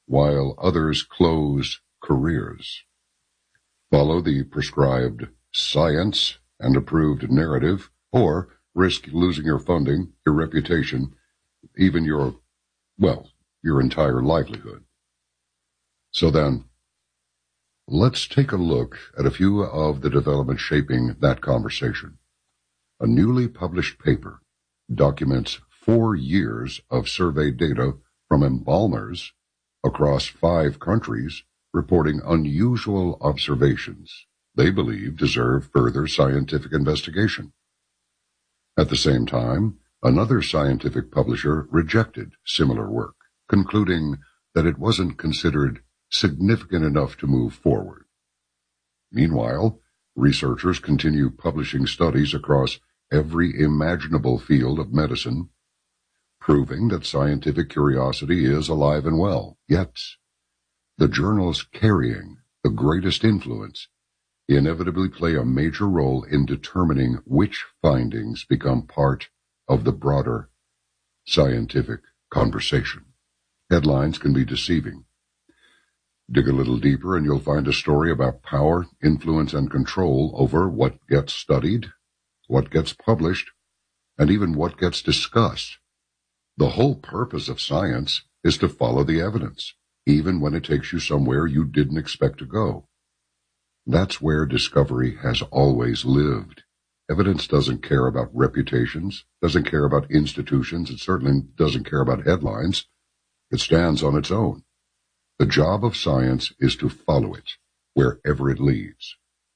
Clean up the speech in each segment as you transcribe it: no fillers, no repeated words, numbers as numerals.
while others close careers. Follow the prescribed science and approved narrative, or risk losing your funding, your reputation, even your entire livelihood. So then, let's take a look at a few of the developments shaping that conversation. A newly published paper documents 4 years of survey data from embalmers across 5 countries reporting unusual observations they believe deserve further scientific investigation. At the same time, another scientific publisher rejected similar work, concluding that it wasn't considered significant enough to move forward. Meanwhile, researchers continue publishing studies across every imaginable field of medicine, proving that scientific curiosity is alive and well. Yet, the journals carrying the greatest influence inevitably play a major role in determining which findings become part of the broader scientific conversation. Headlines can be deceiving. Dig a little deeper and you'll find a story about power, influence, and control over what gets studied, what gets published, and even what gets discussed. The whole purpose of science is to follow the evidence, even when it takes you somewhere you didn't expect to go. That's where discovery has always lived. Evidence doesn't care about reputations, doesn't care about institutions, it certainly doesn't care about headlines. It stands on its own. The job of science is to follow it, wherever it leads.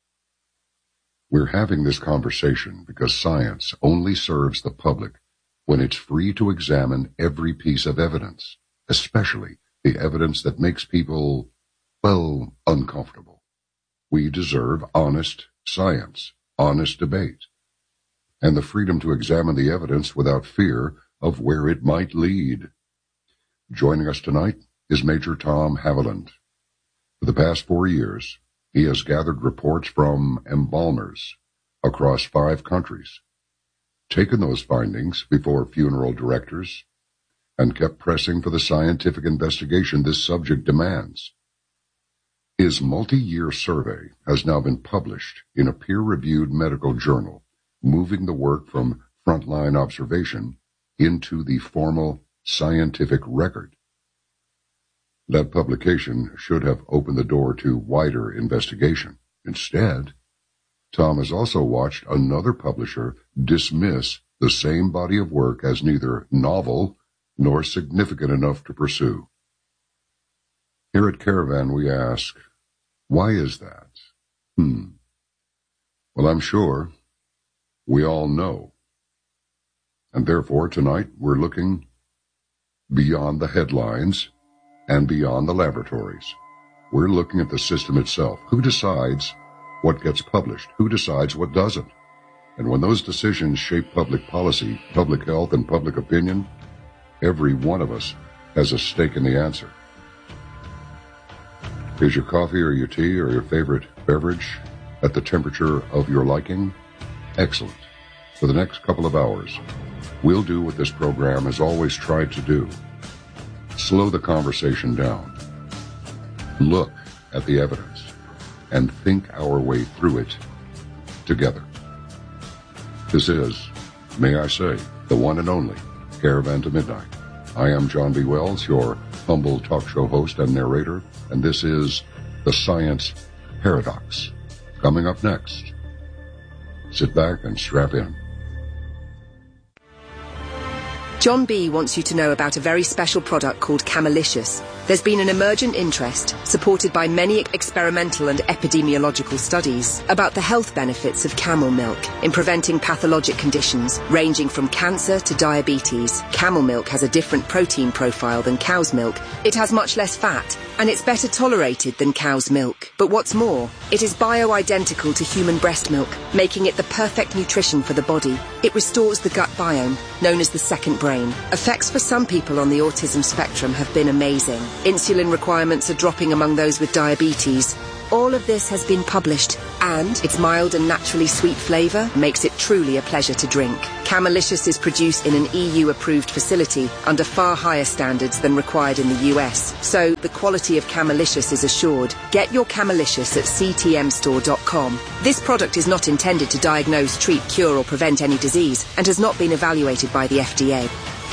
We're having this conversation because science only serves the public when it's free to examine every piece of evidence, especially the evidence that makes people, uncomfortable. We deserve honest science, honest debate, and the freedom to examine the evidence without fear of where it might lead. Joining us tonight is Major Tom Haviland. For the past 4 years, he has gathered reports from embalmers across 5 countries, taken those findings before funeral directors, and kept pressing for the scientific investigation this subject demands. His multi-year survey has now been published in a peer-reviewed medical journal, moving the work from frontline observation into the formal scientific record. That publication should have opened the door to wider investigation. Instead, Tom has also watched another publisher dismiss the same body of work as neither novel nor significant enough to pursue. Here at Caravan we ask, why is that? Well, I'm sure we all know. And therefore, tonight we're looking beyond the headlines and beyond the laboratories. We're looking at the system itself. Who decides what gets published? Who decides what doesn't? And when those decisions shape public policy, public health, and public opinion, every one of us has a stake in the answer. Is your coffee or your tea or your favorite beverage at the temperature of your liking? Excellent. For the next couple of hours, we'll do what this program has always tried to do. Slow the conversation down. Look at the evidence and think our way through it together. This is, may I say, the one and only Caravan to Midnight. I am John B. Wells, your humble talk show host and narrator, and this is The Science Paradox. Coming up next, sit back and strap in. John B. wants you to know about a very special product called Camelicious. There's been an emergent interest, supported by many experimental and epidemiological studies, about the health benefits of camel milk in preventing pathologic conditions ranging from cancer to diabetes. Camel milk has a different protein profile than cow's milk. It has much less fat, and it's better tolerated than cow's milk. But what's more, it is bio-identical to human breast milk, making it the perfect nutrition for the body. It restores the gut biome, known as the second brain. Effects for some people on the autism spectrum have been amazing. Insulin requirements are dropping among those with diabetes. All of this has been published, and its mild and naturally sweet flavour makes it truly a pleasure to drink. Camelicious is produced in an EU-approved facility under far higher standards than required in the US, so the quality of Camelicious is assured. Get your Camelicious at ctmstore.com. This product is not intended to diagnose, treat, cure or prevent any disease and has not been evaluated by the FDA.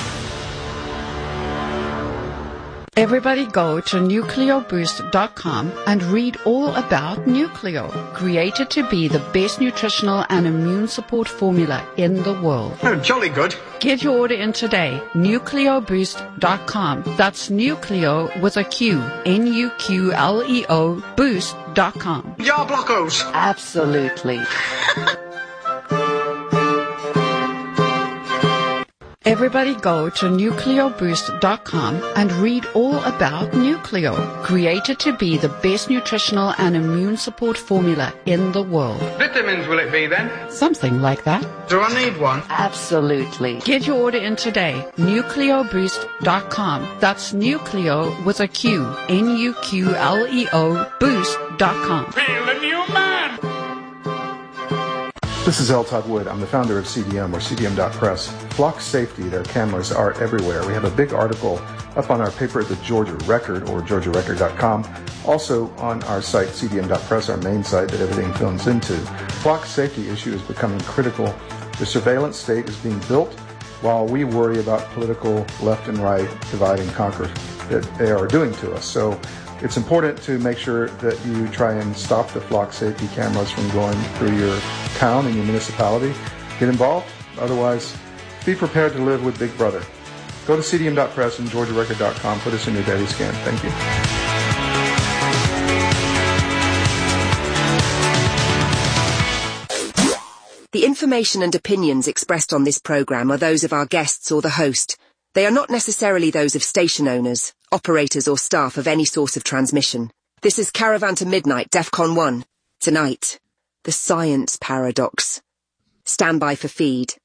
Everybody go to nucleoboost.com and read all about Nucleo, created to be the best nutritional and immune support formula in the world. Oh, jolly good. Get your order in today, nucleoboost.com. That's Nucleo with a Q, Nuqleo boost.com. Yar blockos. Absolutely. Everybody go to nucleoboost.com and read all about Nucleo, created to be the best nutritional and immune support formula in the world. Vitamins will it be then? Something like that. Do I need one? Absolutely. Get your order in today, nucleoboost.com. That's Nucleo with a Q, Nuqleo boost.com. Feel the new man! This is L. Todd Wood. I'm the founder of CDM, or CDM.press. Flock safety, their cameras are everywhere. We have a big article up on our paper at the Georgia Record, or georgiarecord.com. Also on our site, CDM.press, our main site that everything films into. Flock safety issue is becoming critical. The surveillance state is being built while we worry about political left and right divide and conquer that they are doing to us. So it's important to make sure that you try and stop the flock safety cameras from going through your town and your municipality. Get involved. Otherwise, be prepared to live with Big Brother. Go to cdm.press and georgiarecord.com. Put us in your daily scan. Thank you. The information and opinions expressed on this program are those of our guests or the host. They are not necessarily those of station owners, operators or staff of any source of transmission. This is Caravan to Midnight, DEFCON 1. Tonight, the science paradox. Stand by for feed.